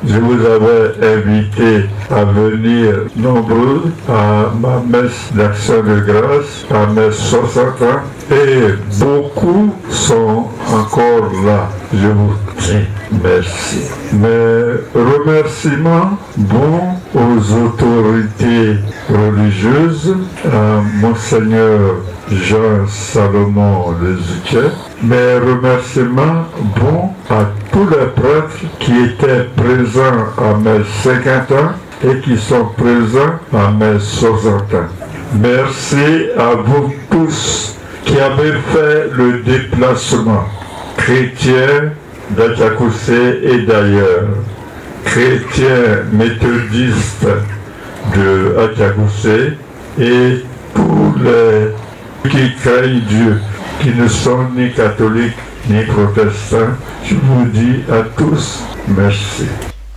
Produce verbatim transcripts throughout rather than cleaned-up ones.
je vous avais invité à venir nombreux à ma messe d'action de grâce, à mes soixante ans, et beaucoup sont encore là. Je vous dis merci. Mes remerciements vont aux autorités religieuses, à Monseigneur Jean Salomon Lezuquet. Mes remerciements vont à tous les prêtres qui étaient présents à mes cinquante ans et qui sont présents à mes soixante ans. Merci à vous tous qui avez fait le déplacement, chrétiens d'Atiakoussé et d'ailleurs, chrétiens méthodistes de Atiakoussé et tous les qui craignent Dieu, qui ne sont ni catholiques ni protestants. Je vous dis à tous merci.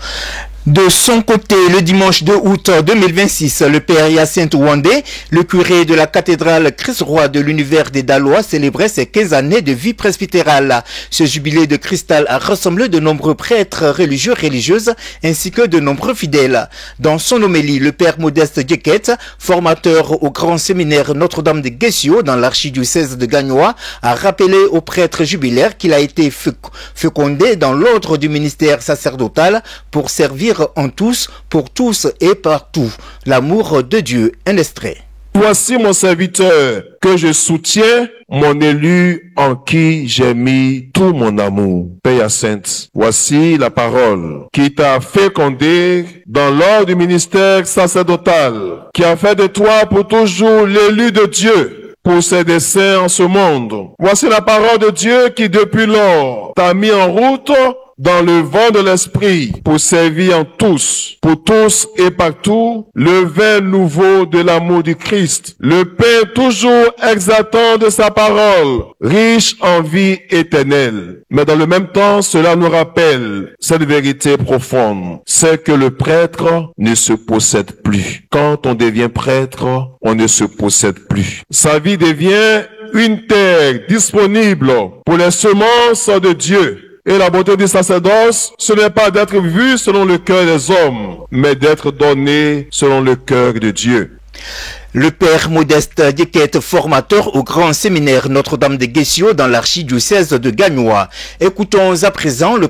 De son côté, le dimanche deux août deux mille vingt-six, le père Hyacinthe Wandé, le curé de la cathédrale Christ-Roi de l'univers des Dalois, célébrait ses quinze années de vie presbytérale. Ce jubilé de cristal a rassemblé de nombreux prêtres religieux, religieuses, ainsi que de nombreux fidèles. Dans son homélie, le père Modeste Djeket, formateur au grand séminaire Notre-Dame de Guessio dans l'archidiocèse de Gagnoa, a rappelé aux prêtres jubilaires qu'il a été fécondé dans l'ordre du ministère sacerdotal pour servir en tous, pour tous et partout. L'amour de Dieu. Un extrait. Voici mon serviteur que je soutiens, mon élu en qui j'ai mis tout mon amour. Père Hyacinthe, voici la parole qui t'a fécondé dans l'ordre du ministère sacerdotal, qui a fait de toi pour toujours l'élu de Dieu pour ses desseins en ce monde. Voici la parole de Dieu qui depuis lors t'a mis en route dans le vent de l'esprit pour servir en tous, pour tous et partout, le vin nouveau de l'amour du Christ, le pain toujours exaltant de sa parole, riche en vie éternelle. Mais dans le même temps, cela nous rappelle cette vérité profonde, c'est que le prêtre ne se possède plus. Quand on devient prêtre, on ne se possède plus. Sa vie devient une terre disponible pour les semences de Dieu. Et la beauté du sacerdoce, ce n'est pas d'être vu selon le cœur des hommes, mais d'être donné selon le cœur de Dieu. Le père Modeste Djeket, formateur au grand séminaire Notre-Dame de Guessio dans l'archidiocèse de Gagnoa. Écoutons à présent le